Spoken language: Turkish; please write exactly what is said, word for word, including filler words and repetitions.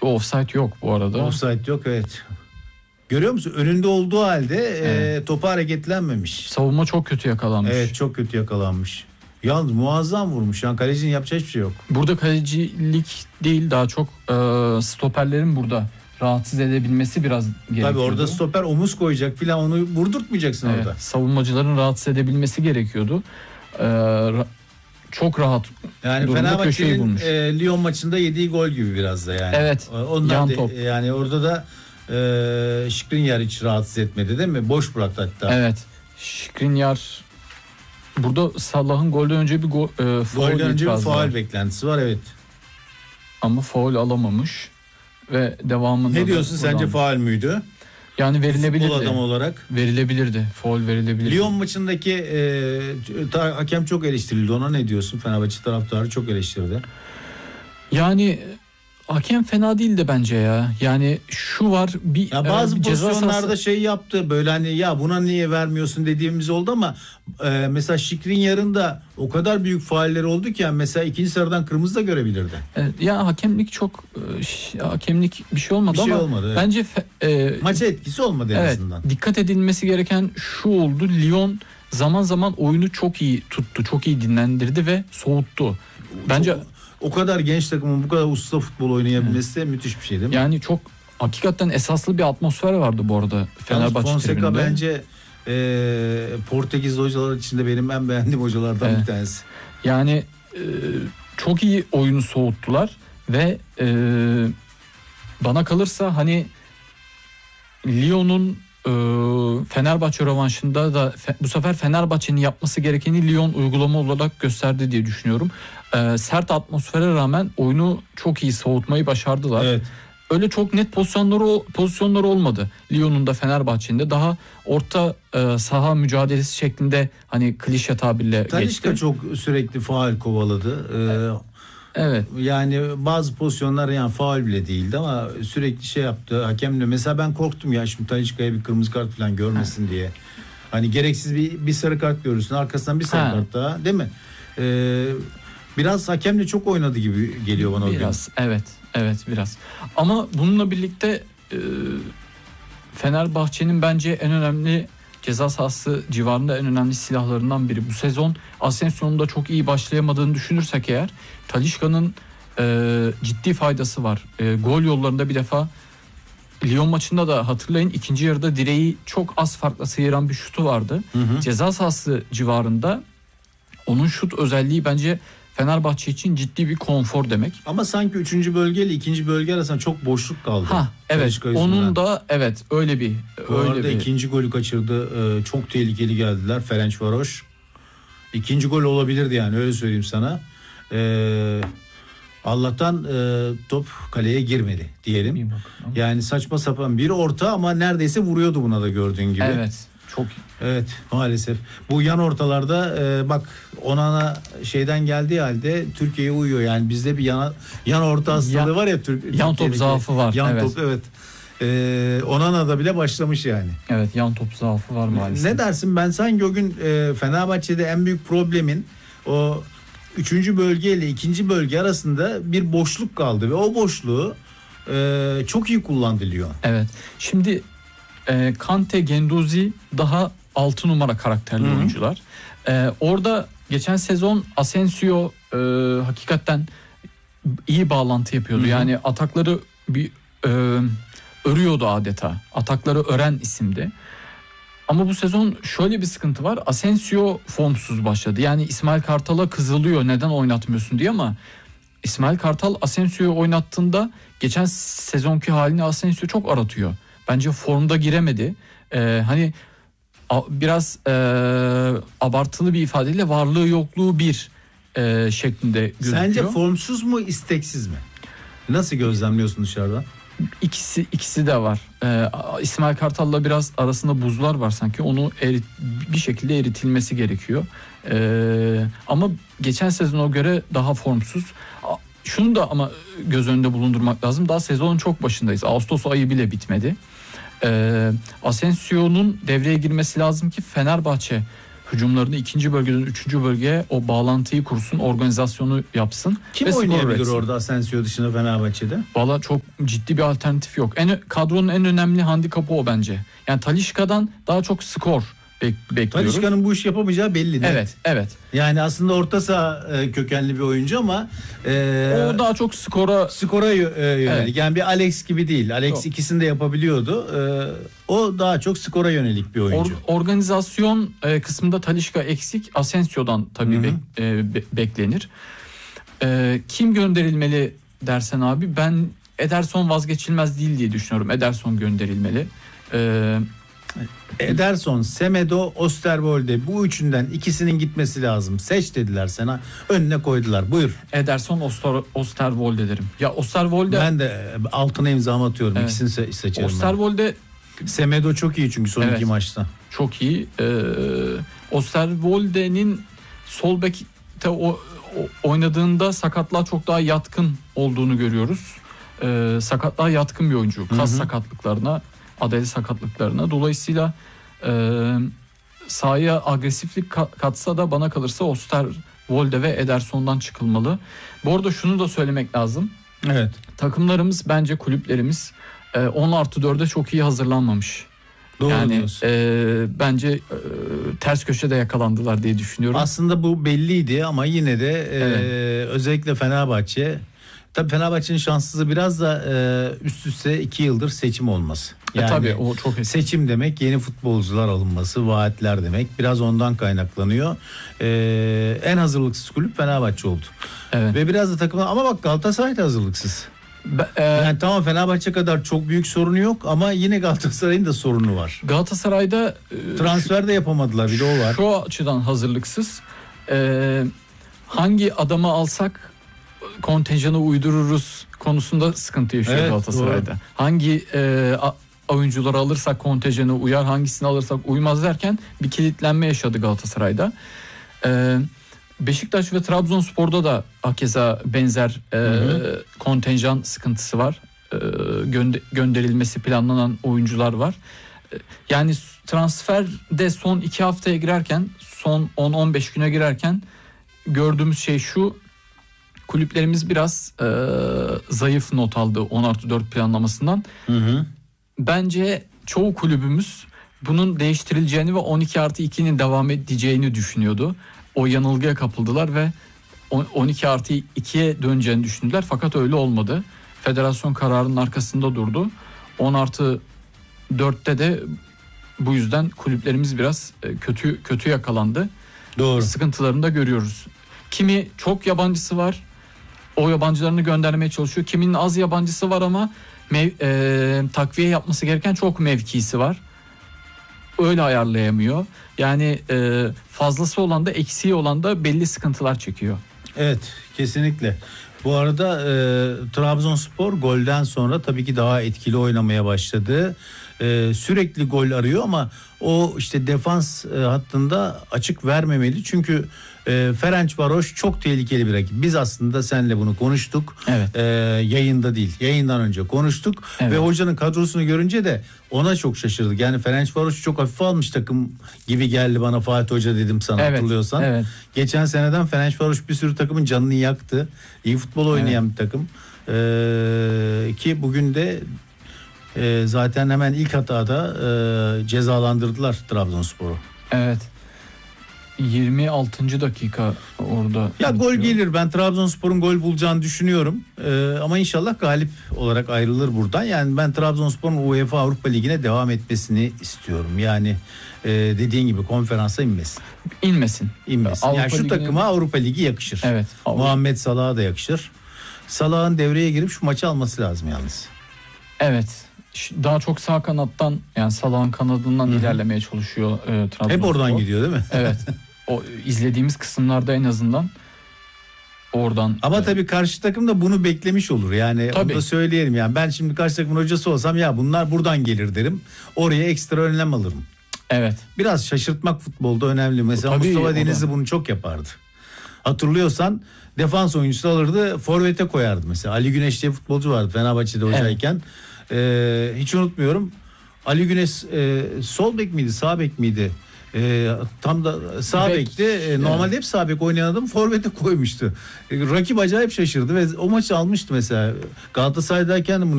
offside yok bu arada. Offside yok, evet. Görüyor musun? Önünde olduğu halde evet. e, topa hareketlenmemiş. Savunma çok kötü yakalanmış. Evet, çok kötü yakalanmış. Yalnız muazzam vurmuş. Yani kalecinin yapacağı hiçbir şey yok. Burada kalecilik değil, daha çok e, stoperlerin burada rahatsız edebilmesi biraz gerekiyor. Tabii orada stoper omuz koyacak filan, onu vurdurtmayacaksın evet, orada. Savunmacıların rahatsız edebilmesi gerekiyordu. Ee, ra- çok rahat. Yani Fenerbahçe'nin e, Lyon maçında yediği gol gibi biraz da yani. Evet. Ondan yan de, top. Yani orada da e, Skriniar hiç rahatsız etmedi değil mi? Boş bıraktı hatta. Evet. Skriniar burada Salah'ın golden önce bir go, e, faul golden önce bir faul var. beklentisi var, evet. Ama faul alamamış ve devamında. Ne diyorsun, sence faul müydü? Yani verilebilirdi. Futbol adamı olarak. Verilebilirdi. Faul verilebilirdi. Lyon maçındaki e, ta, hakem çok eleştirildi. Ona ne diyorsun? Fenerbahçe taraftarı çok eleştirdi. Yani hakem fena değildi bence ya. Yani şu var, bir ya bazı e, pozisyonlarda sahası... şey yaptı. Böyle hani ya buna niye vermiyorsun dediğimiz oldu ama e, mesela Skriniar'ın da o kadar büyük faulleri oldu ki yani mesela ikinci sarıdan kırmızı da görebilirdi. Evet, ya hakemlik çok e, hakemlik bir şey olmadı bir şey ama olmadı, evet. Bence e, maça etkisi olmadı en evet, azından. Dikkat edilmesi gereken şu oldu. Lyon zaman zaman oyunu çok iyi tuttu. Çok iyi dinlendirdi ve soğuttu. Bence çok... O kadar genç takımın bu kadar usta futbol oynayabilmesi de müthiş bir şey değil mi? Yani çok hakikaten esaslı bir atmosfer vardı bu arada Fenerbahçe Fonseca tribünde. bence e, Portekiz hocalar içinde benim en beğendiğim hocalardan evet. bir tanesi. Yani e, çok iyi oyunu soğuttular ve e, bana kalırsa hani Lyon'un e, Fenerbahçe rövanşında da fe, bu sefer Fenerbahçe'nin yapması gerekeni Lyon uygulama olarak gösterdi diye düşünüyorum. E, sert atmosfere rağmen oyunu çok iyi soğutmayı başardılar. Evet. Öyle çok net pozisyonları pozisyonları olmadı. Lyon'un da Fenerbahçe'nin de daha orta e, saha mücadelesi şeklinde, hani klişe tabirle Talisca geçti. Talisca çok sürekli faul kovaladı. Ee, evet. Yani bazı pozisyonlar yani faul bile değildi ama sürekli şey yaptı hakemle. Mesela ben korktum ya şimdi Talisca'ya bir kırmızı kart falan görmesin ha. diye. Hani gereksiz bir bir sarı kart görürsün, arkasından bir sarı ha. kart daha, değil mi? Ee, biraz hakemle çok oynadı gibi geliyor bana. Biraz evet. Evet biraz. Ama bununla birlikte e, Fenerbahçe'nin bence en önemli ceza sahası civarında en önemli silahlarından biri. Bu sezon Asensio'nun da çok iyi başlayamadığını düşünürsek eğer, Talisca'nın e, ciddi faydası var. E, gol yollarında bir defa Lyon maçında da hatırlayın, ikinci yarıda direği çok az farkla sıyıran bir şutu vardı. Hı hı. Ceza sahası civarında onun şut özelliği bence Fenerbahçe için ciddi bir konfor demek. Ama sanki üçüncü bölgeyle ikinci bölge arasında çok boşluk kaldı. Ha, evet. Onun da evet öyle bir. Bu öyle arada bir... ikinci golü kaçırdı. Ee, çok tehlikeli geldiler. Ferencvaros. İkinci gol olabilirdi yani, öyle söyleyeyim sana. Ee, Allah'tan e, top kaleye girmedi diyelim. Yani saçma sapan bir orta ama neredeyse vuruyordu buna da, gördüğün gibi. Evet. Çok. Evet, maalesef. Bu yan ortalarda e, bak Onana şeyden geldiği halde Türkiye'ye uyuyor. Yani bizde bir yan, yan orta hastalığı yan, var ya. Türk, yan top zaafı var. Yan evet. top evet. E, Onana'da bile başlamış yani. Evet, yan top zaafı var maalesef. Ne dersin, ben sanki o gün e, Fenerbahçe'de en büyük problemin o üçüncü bölge ile ikinci bölge arasında bir boşluk kaldı ve o boşluğu e, çok iyi kullandı Lyon. Evet. Şimdi e, Kante, Guendouzi daha altı numara karakterli Hı-hı. oyuncular. E, orada geçen sezon Asensio e, hakikaten iyi bağlantı yapıyordu. Hı-hı. Yani atakları bir e, örüyordu adeta. Atakları ören isimdi. Ama bu sezon şöyle bir sıkıntı var. Asensio formsuz başladı. Yani İsmail Kartal'a kızılıyor neden oynatmıyorsun diye, ama İsmail Kartal Asensio'yu oynattığında geçen sezonki halini Asensio çok aratıyor. Bence formda giremedi. Ee, hani a, biraz e, abartılı bir ifadeyle varlığı yokluğu bir e, şeklinde gözüküyor. Sence formsuz mu, isteksiz mi? Nasıl gözlemliyorsun dışarıdan? İkisi ikisi de var. Ee, İsmail Kartal'la biraz arasında buzlar var sanki. Onu erit, bir şekilde eritilmesi gerekiyor. Ee, ama geçen sezona göre daha formsuz. Şunu da ama göz önünde bulundurmak lazım. Daha sezonun çok başındayız. Ağustos ayı bile bitmedi. Ee, Asensio'nun devreye girmesi lazım ki Fenerbahçe hücumlarını ikinci bölgeden üçüncü bölgeye o bağlantıyı kursun, organizasyonu yapsın. Kim ve oynayabilir orada Asensio dışında Fenerbahçe'de? Valla çok ciddi bir alternatif yok. En, kadronun en önemli handikapı o bence. Yani Talisca'dan daha çok skor bek, bekliyoruz. Talisca'nın bu iş yapamayacağı belli. Evet, net. evet. Yani aslında orta saha e, kökenli bir oyuncu ama e, o daha çok skora skora e, yönelik. Evet. Yani bir Alex gibi değil. Alex Yok. ikisini de yapabiliyordu. E, o daha çok skora yönelik bir oyuncu. Or, organizasyon e, kısmında Talisca eksik. Asensio'dan tabii bek, e, be, beklenir. E, kim gönderilmeli dersen abi, ben Ederson vazgeçilmez değil diye düşünüyorum. Ederson gönderilmeli. E, Ederson, Semedo, Osterwolde, bu üçünden ikisinin gitmesi lazım. Seç dediler sana. Önüne koydular. Buyur. Ederson, Oster, Osterwolde derim. Ya Osterwolde, Ben de altına imzamı atıyorum. Evet. İkisini se- seçerim. Osterwolde ben. Semedo çok iyi çünkü son Evet. iki maçta. çok iyi. Ee, Osterwolde'nin sol bekte o, o- oynadığında sakatlığa çok daha yatkın olduğunu görüyoruz. Ee, sakatlığa yatkın bir oyuncu. Kas Hı hı. sakatlıklarına, adeli sakatlıklarına. Dolayısıyla e, sahaya agresiflik ka- katsa da bana kalırsa Osterwolde ve Ederson'dan çıkılmalı. Bu arada şunu da söylemek lazım. Evet. Takımlarımız, bence kulüplerimiz e, on artı dörde çok iyi hazırlanmamış. Doğru yani diyorsun. e, bence e, ters köşede yakalandılar diye düşünüyorum. Aslında bu belliydi ama yine de e, Evet. özellikle Fenerbahçe, tabii Fenerbahçe'nin şanssızlığı biraz da e, üst üste iki yıldır seçim olması. E, tabii o çok eski. Seçim demek yeni futbolcular alınması, vaatler demek. Biraz ondan kaynaklanıyor. E, en hazırlıksız kulüp Fenerbahçe oldu. Evet. Ve biraz da takımlar, ama bak Galatasaray da hazırlıksız. Be- e, Yani tamam, Fenerbahçe kadar çok büyük sorunu yok ama yine Galatasaray'ın da sorunu var. Galatasaray'da e, Transfer de yapamadılar, bir de o var. şu açıdan hazırlıksız. E, hangi adamı alsak kontenjanı uydururuz konusunda sıkıntı yaşıyor Evet, Galatasaray'da. doğru. Hangi e, a- oyuncuları alırsak kontenjanı uyar, hangisini alırsak uymaz derken bir kilitlenme yaşadı Galatasaray'da. E, Beşiktaş ve Trabzonspor'da da hakeza benzer e, hı. kontenjan sıkıntısı var. E, gönde- gönderilmesi planlanan oyuncular var. E, yani transferde son iki haftaya girerken, son on on beş güne girerken gördüğümüz şey şu: kulüplerimiz biraz e, zayıf not aldı on artı dört planlamasından. Hı hı. Bence çoğu kulübümüz bunun değiştirileceğini ve on iki artı ikinin devam edeceğini düşünüyordu. O yanılgıya kapıldılar ve on iki artı ikiye döneceğini düşündüler, fakat öyle olmadı. Federasyon kararının arkasında durdu. on artı dörtte de bu yüzden kulüplerimiz biraz kötü kötü yakalandı. Doğru. Sıkıntılarını da görüyoruz. Kimi çok yabancısı var, o yabancılarını göndermeye çalışıyor. Kiminin az yabancısı var ama mev- e, takviye yapması gereken çok mevkisi var. Öyle ayarlayamıyor. Yani e, fazlası olan da eksiği olan da belli sıkıntılar çekiyor. Evet, kesinlikle. Bu arada e, Trabzonspor golden sonra tabii ki daha etkili oynamaya başladı. E, sürekli gol arıyor ama o işte defans e, hattında açık vermemeli. Çünkü e, Ferencvaroş çok tehlikeli bir rakip. Biz aslında seninle bunu konuştuk. Evet. E, yayında değil, yayından önce konuştuk. Evet. Ve hocanın kadrosunu görünce de ona çok şaşırdık. Yani Ferencvaroş'u çok hafife almış takım gibi geldi bana, Fatih Hoca dedim sana, Evet, hatırlıyorsan. evet. Geçen seneden Ferencvaroş bir sürü takımın canını yaktı. İyi futbol oynayan bir takım. Ee, ki bugün de e, zaten hemen ilk hatada e, cezalandırdılar Trabzonspor'u. Evet. yirmi altıncı dakika orada. Ya gol bitiyor. gelir, ben Trabzonspor'un gol bulacağını düşünüyorum. Ee, ama inşallah galip olarak ayrılır buradan. Yani ben Trabzonspor'un UEFA Avrupa Ligi'ne devam etmesini istiyorum. Yani e, dediğin gibi konferansa inmesin. İnmesin. İnmesin. Avrupa Yani şu Ligi'nin- takıma Avrupa Ligi yakışır. Evet. Avrupa- Muhammed Salah'a da yakışır. Salah'ın devreye girip şu maçı alması lazım yalnız. Evet. Ş- Daha çok sağ kanattan, yani Salah'ın kanadından Hı hı. ilerlemeye çalışıyor e, Trabzonspor. Hep oradan gidiyor değil mi? Evet. O izlediğimiz kısımlarda en azından oradan. Ama e, tabii karşı takım da bunu beklemiş olur. Yani Tabii. onu da söyleyelim. Yani ben şimdi karşı takımın hocası olsam ya bunlar buradan gelir derim. Oraya ekstra önlem alırım. Evet. Biraz şaşırtmak futbolda önemli. Mesela Tabii, Mustafa o da. Denizli bunu çok yapardı. Hatırlıyorsan defans oyuncusu alırdı, forvete koyardı mesela. Ali Güneş diye futbolcu vardı Fenerbahçe'de hocayken. Ee, hiç unutmuyorum. Ali Güneş e, sol bek miydi, sağ bek miydi? E, tam da sağ Bek, bekte e, normalde hep sağ bek oynayan adam forvete koymuştu. E, rakip acayip şaşırdı ve o maçı almıştı mesela. Galatasaray'dayken de bunu